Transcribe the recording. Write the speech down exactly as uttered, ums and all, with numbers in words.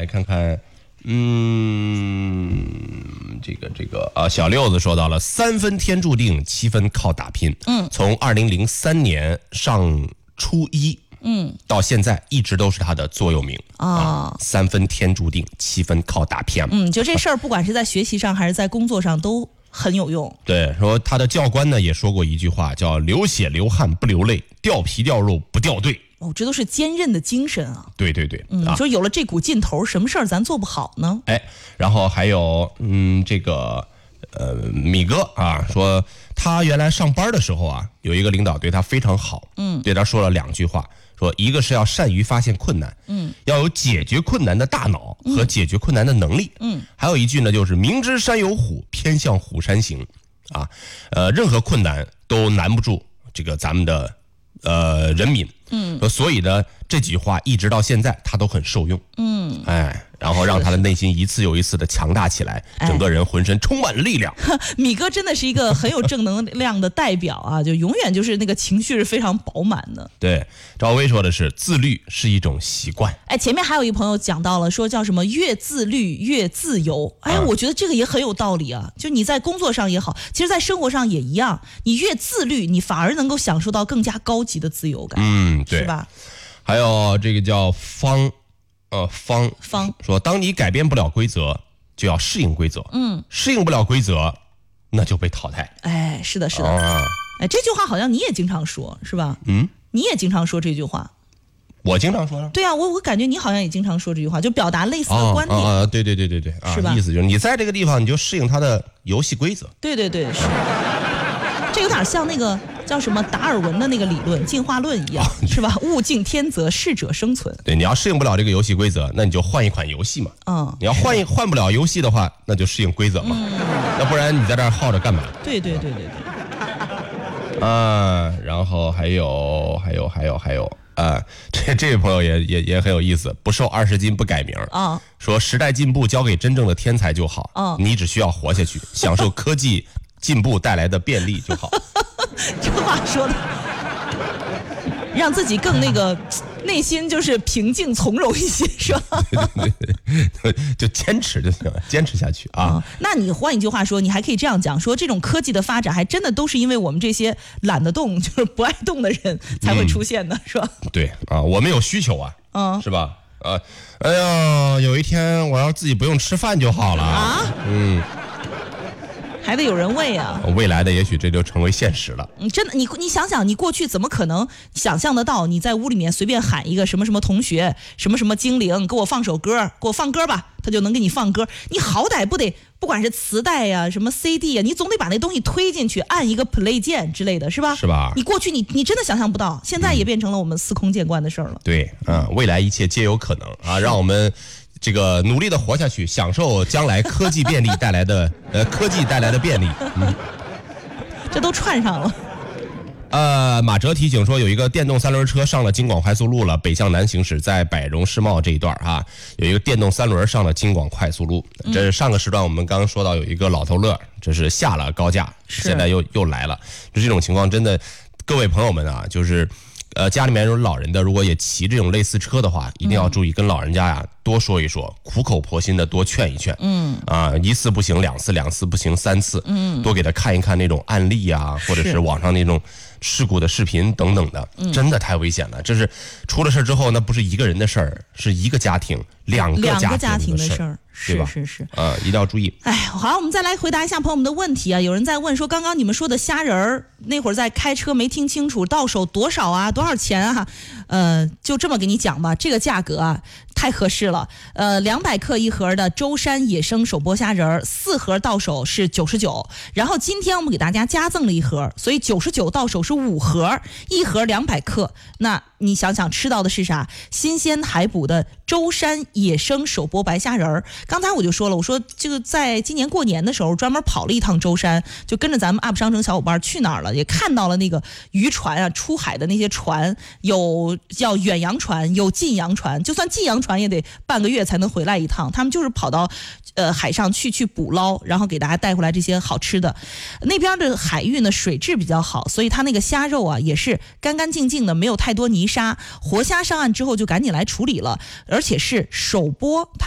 看看，嗯，这个这个啊，小六子说到了三分天注定，七分靠打拼。嗯，从二零零三年上初一。嗯，到现在一直都是他的座右铭啊、哦，三分天注定，七分靠打拼。 嗯，就这事儿，不管是在学习上还是在工作上都很有用。 对，说他的教官呢也说过一句话，叫流血流汗不流泪，掉皮掉肉不掉队。 哦，这都是坚韧的精神啊！ 对对对， 嗯，你说有了这股劲头，什么事儿咱做不好呢？ 哎，然后还有，嗯，这个。呃，米哥啊，说他原来上班的时候啊，有一个领导对他非常好，嗯，对他说了两句话，说一个是要善于发现困难，嗯，要有解决困难的大脑和解决困难的能力，嗯，还有一句呢，就是明知山有虎，偏向虎山行，啊，呃，任何困难都难不住这个咱们的呃人民，嗯，所以呢，这几句话一直到现在他都很受用，嗯，哎。然后让他的内心一次又一次的强大起来，整个人浑身充满了力量。 米哥真的是一个很有正能量的代表啊，就永远就是那个情绪是非常饱满的。 对，赵薇说的是自律是一种习惯。 哎，前面还有一朋友讲到了，说叫什么越自律越自由。哎，啊、我觉得这个也很有道理啊。就你在工作上也好，其实在生活上也一样，你越自律，你反而能够享受到更加高级的自由感。 嗯，对， 是吧？ 还有这个叫方。呃，方方说，当你改变不了规则，就要适应规则。嗯，适应不了规则，那就被淘汰。 哎，是的，是的。啊、哎，这句话好像你也经常说，是吧？ 嗯， 你也经常说这句话。 我经常说了。 对啊，我我感觉你好像也经常说这句话，就表达类似的观点。 啊、哦哦，对对对对对， 是吧？ 意思就是你在这个地方，你就适应它的游戏规则。 对对对，是。这有点像那个叫什么达尔文的那个理论进化论一样，哦、是吧？物竞天择，适者生存。 对，你要适应不了这个游戏规则，那你就换一款游戏嘛。嗯，你要换一换不了游戏的话，那就适应规则嘛。嗯，要不然你在这儿耗着干嘛？ 对对对对对。啊，然后还有还有还有还有啊，这这位朋友也也也很有意思，不瘦二十斤不改名啊、哦，说时代进步交给真正的天才就好。哦，你只需要活下去，享受科技进步带来的便利就好。 这话说的，让自己更那个内心就是平静从容一些，是吧？ 对对对，就坚持就行了，坚持下去啊、嗯。 那你换一句话说，你还可以这样讲，说这种科技的发展还真的都是因为我们这些懒得动，就是不爱动的人才会出现的，嗯、是吧？ 对啊，我们有需求啊，嗯，是吧？呃，哎呀，有一天我要自己不用吃饭就好了啊，嗯。 还得有人喂啊！ 未来的也许这就成为现实了。 嗯，真的，你你想想，你过去怎么可能想象得到？你在屋里面随便喊一个什么什么同学，什么什么精灵，给我放首歌，给我放歌吧，他就能给你放歌。你好歹不得，不管是磁带呀、啊，什么 C D 呀、啊，你总得把那东西推进去，按一个 play 键之类的，是吧？ 是吧？ 你过去你你真的想象不到，现在也变成了我们司空见惯的事儿了。 嗯、对，啊，未来一切皆有可能啊，让我们。这个努力的活下去，享受将来科技便利带来的呃科技带来的便利，嗯， 这都串上了。 呃，马哲提醒说，有一个电动三轮车上了京广快速路了，北向南行驶，在百荣世贸这一段啊，有一个电动三轮上了京广快速路。这是上个时段我们刚刚说到有一个老头乐，这是下了高架，现在又又来了，就这种情况真的，各位朋友们啊，就是。呃，家里面有老人的，如果也骑这种类似车的话，一定要注意跟老人家呀多说一说，苦口婆心的多劝一劝。嗯，啊，一次不行，两次，两次不行，三次。嗯，多给他看一看那种案例啊，或者是网上那种事故的视频等等的，真的太危险了。这是出了事之后，那不是一个人的事儿，是一个家庭、两个两个家庭的事儿。 是是是， 啊、呃，一定要注意。 哎，好，我们再来回答一下朋友们的问题啊。有人在问说，刚刚你们说的虾仁儿，那会儿在开车没听清楚，到手多少啊？多少钱啊？呃，就这么给你讲吧，这个价格啊太合适了。呃，两百克一盒的舟山野生手剥虾仁儿，四盒到手是九十九。然后今天我们给大家加赠了一盒，所以九十九到手是五盒，一盒两百克。那你想想吃到的是啥？新鲜海捕的舟山野生手剥白虾仁儿。刚才我就说了，我说这个在今年过年的时候专门跑了一趟舟山，就跟着咱们 U P 商城小伙伴去哪儿了，也看到了那个渔船啊，出海的那些船，有叫远洋船，有近洋船，就算近洋船也得半个月才能回来一趟，他们就是跑到呃海上去去捕捞，然后给大家带回来这些好吃的。那边的海域呢水质比较好，所以它那个虾肉啊也是干干净净的，没有太多泥沙，活虾上岸之后就赶紧来处理了，而且是手剥。